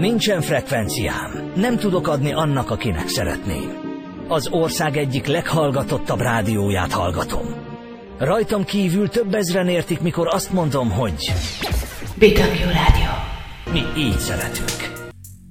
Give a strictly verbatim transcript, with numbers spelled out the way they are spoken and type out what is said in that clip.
Nincsen frekvenciám. Nem tudok adni annak, akinek szeretném. Az ország egyik leghallgatottabb rádióját hallgatom. Rajtam kívül több ezren értik, mikor azt mondom, hogy... bé dupla vé Rádió. Mi így szeretünk.